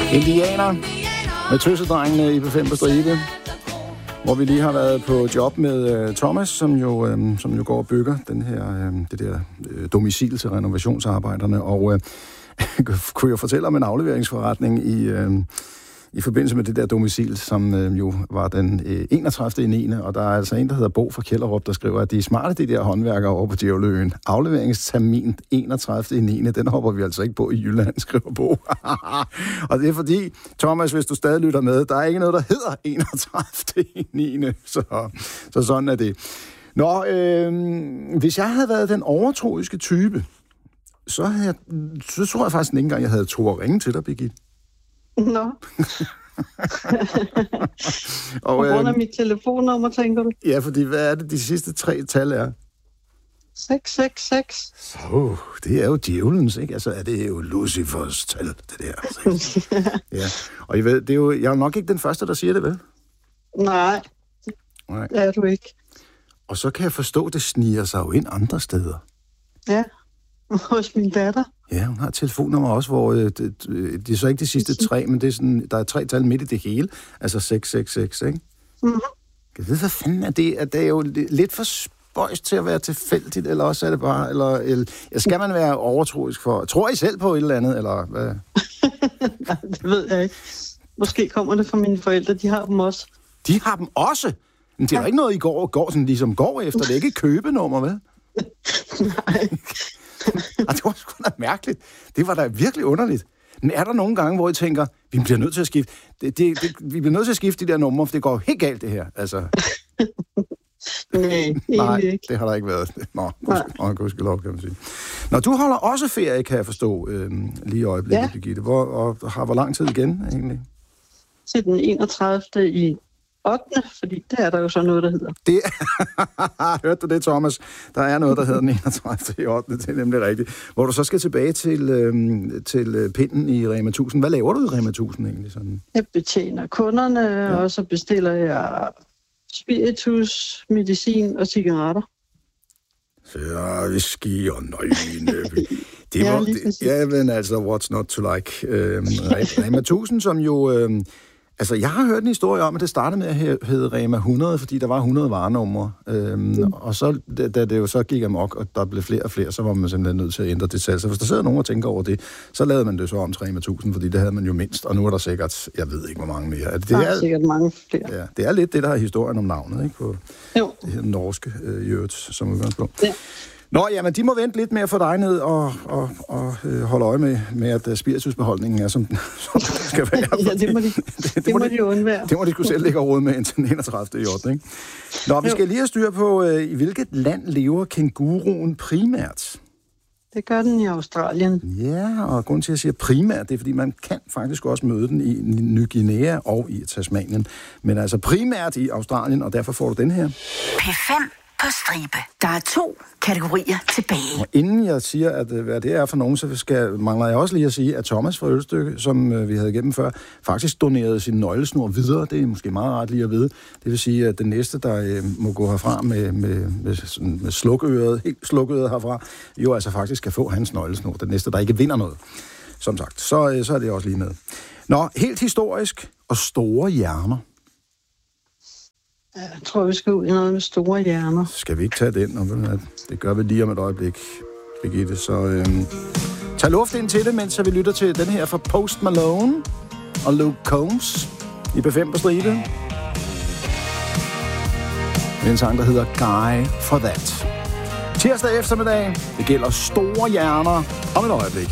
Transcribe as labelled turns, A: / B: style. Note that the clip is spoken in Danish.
A: Indianer med tøsedrengene i P5 på stribe, hvor vi lige har været på job med Thomas, som jo går og bygger den her, det der domicil til renovationsarbejderne, og kunne jo fortælle om en afleveringsforretning i forbindelse med det der domicil, som jo var den 31.9. Og der er altså en, der hedder Bo fra Kjellerup, der skriver, at de er smarte, de der håndværkere over på Djævleøen. Afleveringstermin 31.9. Den hopper vi altså ikke på i Jylland, skriver Bo. Og det er fordi, Thomas, hvis du stadig lytter med, der er ikke noget, der hedder 31.9. Så sådan er det. Nå, hvis jeg havde været den overtroiske type, så tror jeg faktisk ikke engang, jeg havde tro at ringe til dig, Birgitte.
B: Nå. På grund af mit telefonnummer, tænker du?
A: Ja, fordi hvad er det, de sidste 3 tal er?
B: 666.
A: Så, det er jo djævelens, ikke? Altså, det er jo Lucifers tal, det der. Ja. Og I ved, det er jo, jeg er nok ikke den første, der siger det, vel?
B: Nej, det er du ikke.
A: Og så kan jeg forstå, at det sniger sig jo ind andre steder.
B: Ja, hos min datter.
A: Ja, hun har et telefonnummer også, hvor det er så ikke de sidste 3, men det er sådan, der er 3 tal midt i det hele. Altså 666, ikke?
B: Mm-hmm.
A: Jeg ved, hvad fanden er det? Det er jo lidt for spøjst til at være tilfældigt, eller også er det bare... Eller skal man være overtroisk for... Tror I selv på et eller andet, eller hvad?
B: Nej, det ved jeg ikke. Måske kommer det fra mine forældre, de har dem også.
A: De har dem også? Men det er jo ikke noget, I går sådan ligesom går efter. Det er ikke et købenummer, vel?
B: Nej.
A: Det var sgu da mærkeligt. Det var da virkelig underligt. Men er der nogle gange, hvor I tænker, vi bliver nødt til at skifte... vi bliver nødt til at skifte de der numre, for det går helt galt, det her. Altså...
B: Nej,
A: ikke. Det har der ikke været. Gudskelov, kan man sige. Nå, du holder også ferie, kan jeg forstå, lige i øjeblikket, ja. Birgitte. Hvor lang tid igen, egentlig?
B: Til den 31. i 8. Fordi det er der jo så noget, der hedder.
A: Det hørte du det, Thomas? Der er noget, der hedder den 31. i 8. Det er nemlig rigtigt. Hvor du så skal tilbage til pinden i Rema 1000. Hvad laver du i Rema 1000 egentlig? Sådan?
B: Jeg betjener kunderne, og så bestiller jeg spiritus, medicin og cigaretter.
A: Ja, whisky og nøgne. Men altså, what's not to like? Rema 1000, som jo... Altså, jeg har hørt en historie om, at det startede med at hedde Rema 100, fordi der var 100 varenumre. Og så, da det jo så gik amok, og der blev flere og flere, så var man simpelthen nødt til at ændre det tal. Så hvis der sidder nogen og tænker over det, så lavede man det så om til Rema 1000, fordi det havde man jo mindst. Og nu er der sikkert, jeg ved ikke, hvor mange mere.
B: Det er sikkert mange flere.
A: Ja, det er lidt det, der er historien om navnet, ikke? På
B: jo.
A: Det her norske jørt, som udgangspunkt. Ja. Nå, jamen, de må vente lidt mere for dig ned og holde øje med, at spiritusbeholdningen er, som den skal være.
B: Ja, det må de undvære.
A: Det må de sgu selv lægge råd med indtil den 31. i 8. Ikke? Nå, vi skal lige have styr på, i hvilket land lever kænguruen primært?
B: Det gør den i Australien.
A: Ja, og grunden til, at jeg siger primært, det er, fordi man kan faktisk også møde den i Ny Guinea og i Tasmanien. Men altså primært i Australien, og derfor får du den her.
C: P5 på stribe. Der er 2 kategorier tilbage.
A: Og inden jeg siger, at hvad det er for nogen, så mangler jeg også lige at sige, at Thomas fra Ølstykke, som vi havde igennem før, faktisk donerede sin nøglesnor videre. Det er måske meget rart lige at vide. Det vil sige, at den næste, der må gå herfra med slukøret, helt slukøret herfra, jo altså faktisk kan få hans nøglesnor. Den næste, der ikke vinder noget. Som sagt, så er det også lige med. Nå, helt historisk og store hjerner.
B: Jeg tror, vi skal ud i noget med store hjerner.
A: Skal vi ikke tage den? Det gør vi lige om et øjeblik, Birgitte. Så tag luft ind til det, mens vi lytter til den her fra Post Malone og Luke Combs i P5 på stribe. En sang, der hedder Guy for That. Tirsdag eftermiddag. Det gælder store hjerner om et øjeblik.